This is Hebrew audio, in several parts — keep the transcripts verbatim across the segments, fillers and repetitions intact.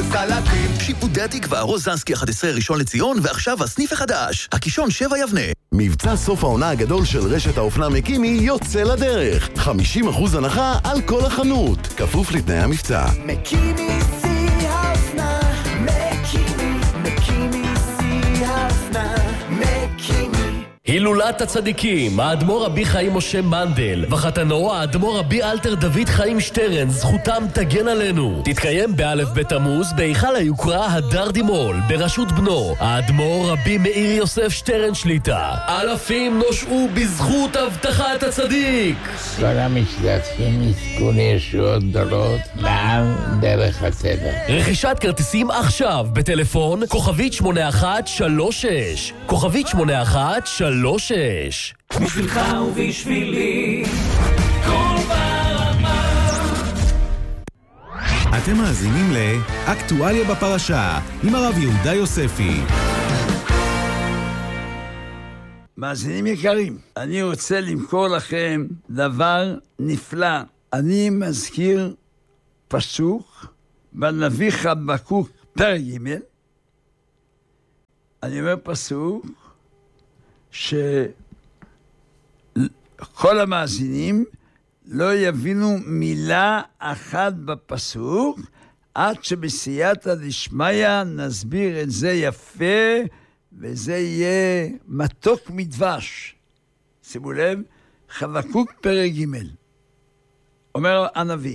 סלטים. שיפודי התקווה, רוזנסקי אחת עשרה ראשון לציון, ועכשיו הסניף החדש, הקישון שבע יבנה. מבצע סוף העונה הגדול של רשת האופנה מקימי יוצא לדרך. חמישים אחוז הנחה על כל החנות, כפוף לתנאי המבצע. מקימי שיא האופנה, מקימי, מקימי שיא האופנה, מקימי. הילולת הצדיקים, האדמו"ר רבי חיים משה מנדל וחתנו האדמו"ר רבי אלתר דוד חיים שטרן, זכותם תגן עלינו. תתקיים באלף בתמוז בהיכל היוקרה הדר דימול בראשות בנו האדמו"ר רבי מאיר יוסף שטרן שליטה. אלפים נושעו בזכות הבטחת הצדיק. כל המשתתפים יזכו לישועות גדולות לעם דרך הטבע. רכישת כרטיסים עכשיו בטלפון כוכבית שמונה אחת שלוש שש, כוכבית שמונה אחת שלוש שש. בשבילך ובשבילי כל ברמה. אתם מאזינים לאקטואליה בפרשה עם הרב יהודה יוספי. מאזינים יקרים, אני רוצה למכור לכם דבר נפלא. אני מזכיר פסוק בנביא חבקוק פרק ג'. אני אומר פסוק שכל המאזינים לא יבינו מילה אחת בפסוק, עד שבסייעתא דשמיא נסביר את זה יפה, וזה יהיה מתוק מדבש. שימו לב, חבקוק פרק ג'. אומר הנביא,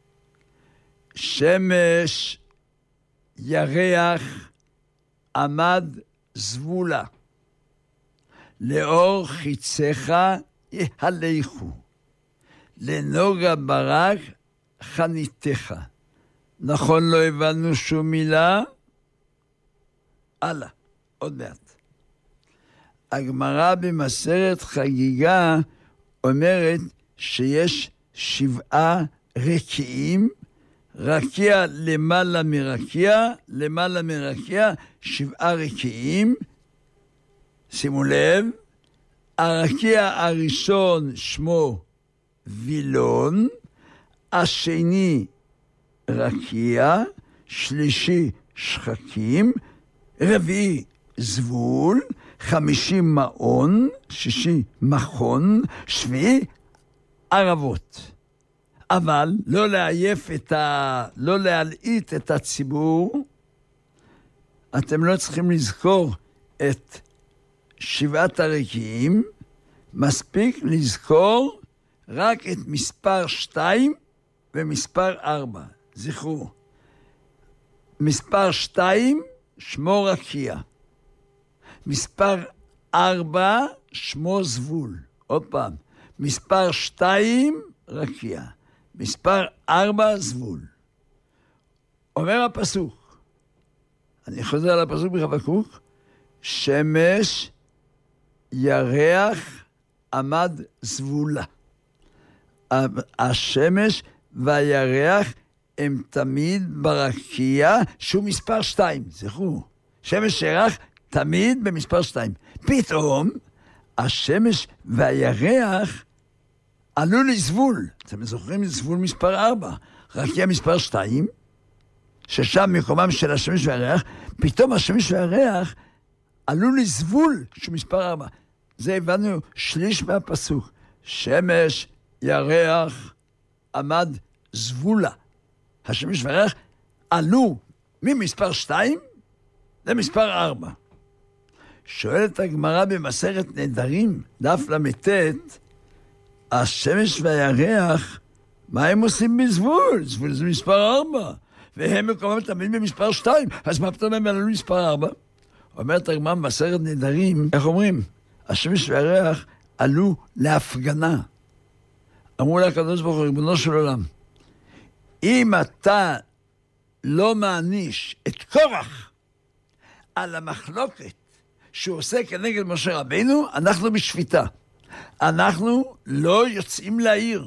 שמש ירח עמד זבולה, לאור חיציך יהלכו, לנוגה ברק חניתך. נכון, לא הבנו שום מילה? הלאה, עוד מעט. הגמרא במסכת חגיגה אומרת שיש שבעה רקיעים, רקיע למעלה מרקיע, למעלה מרקיע, שבעה רקיעים. שימו לב, הרקיע הראשון שמו וילון, השני רקיע, שלישי שחקים, רביעי זבול, חמישי מעון, שישי מכון, שביעי ערבות. אבל לא לעייף את ה... לא להלעיט את הציבור, אתם לא צריכים לזכור את שבעת הרקיעים, מספיק לזכור רק את מספר שתיים ומספר ארבע. זכרו, מספר שתיים שמו רקיע, מספר ארבע שמו זבול. עוד פעם, מספר שתיים רקיע, מספר ארבע זבול. אומר הפסוק, אני חוזר על הפסוק בחבקוק, שמש ירח עמד זבולה. השמש והירח הם תמיד ברקיע שהוא מספר שתיים. זכרו, שמש ירח תמיד במספר שתיים. פתאום השמש והירח עלו לזבול. אתם זוכרים את זבול מספר ארבע, רקיע מספר שתיים, ששם מקומם של השמש והירח. פתאום השמש והירח עלו לזבול שהוא מספר ארבע. זה הבנו שליש מהפסוק. שמש ירח עמד זבולה. השמש והירח עלו ממספר שתיים למספר ארבע. שואלת הגמרא במסכת נדרים, דף למתת, השמש והירח, מה הם עושים בזבול? זבול זה מספר ארבע, והם מקומם תמיד במספר שתיים, אז מה פתאום הם עלו מספר ארבע? אומרת הגמרא במסכת נדרים, איך אומרים? השמש והירח עלו להפגנה. אמרו לה הקדוש ברוך הוא, ריבונו של עולם, אם אתה לא מעניש את קורח על המחלוקת שהוא עושה כנגד משה רבינו, אנחנו בשפיטה. אנחנו לא יוצאים לעיר.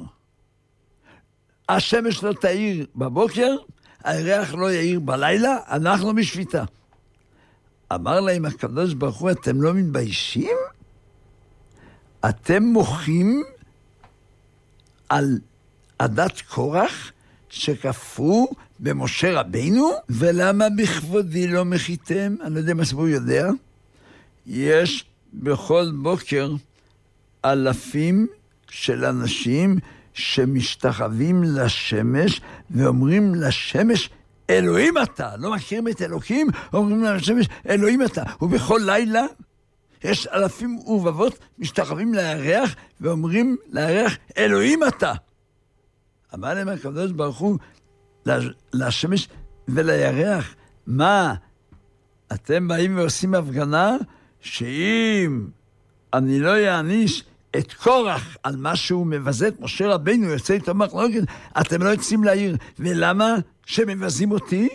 השמש לא תאיר בבוקר, הירח לא יאיר בלילה, אנחנו בשפיטה. אמר להם הקדוש ברוך הוא, אתם לא מתביישים? אתם מוחים על עדת קורח שכפרו במשה רבינו, ולמה בכבודי לא מחיתם? אני לא יודע מה הסיפור יודע. יש בכל בוקר אלפים של אנשים שמשתחווים לשמש ואומרים לשמש, אלוהים אתה. לא מכירים את אלוקים, אומרים לשמש, אלוהים אתה. ובכל לילה יש אלפים ורבבות משתחווים לירח ואומרים לירח, אלוהים אתה. אמר להם הקדוש ברוך הוא לשמש ולירח, מה? אתם באים ועושים הפגנה שאם אני לא יעניש את קורח על מה שהוא מבזה את משה רבינו, יוצא איתו מחלוקת, אתם לא יוצאים לעיר. ולמה שמבזים אותי?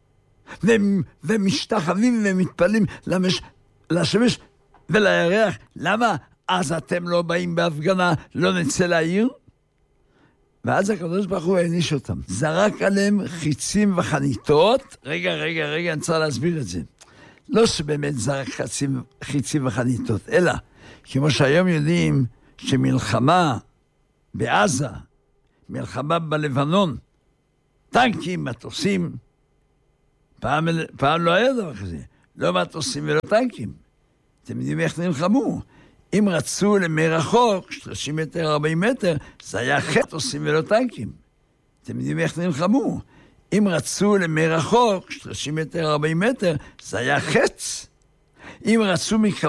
ומשתחווים ומתפלים למש... לשמש ולירח. למה? אז אתם לא באים בהפגנה, לא נצא לעיר? ואז הקדוש ברוך הוא העניש אותם. זרק עליהם חיצים וחניתות. רגע, רגע, רגע, אני צריך להסביר את זה. לא שבאמת זרק חיצים, חיצים וחניתות, אלא כמו שהיום יודעים שמלחמה בעזה, מלחמה בלבנון, טנקים, מטוסים, פעם, פעם לא היה דבר כזה. לא מטוסים ולא טנקים. אתם יודעים איך נלחמו. אם רצו למרחוק, שלושים מטר, ארבעים מטר, זה היה חטא עושים ולא טנקים. אתם יודעים איך נלחמו. אם רצו למרחוק, שלושים מטר, ארבעים מטר, זה היה חץ. אם רצו מקרוב,